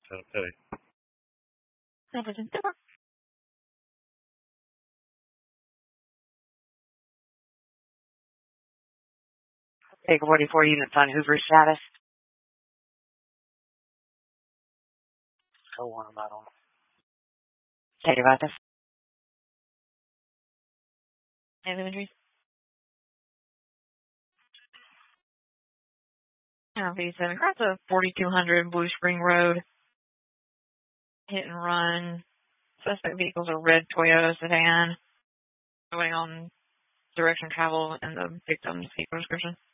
Okay. Take 44 units on Hoover status. Go on about on. Take about this. Any injuries? V7 across a 4200 Blue Spring Road. Hit and run. Suspect vehicle's a red Toyota sedan. Going on direction travel and the victim's vehicle description.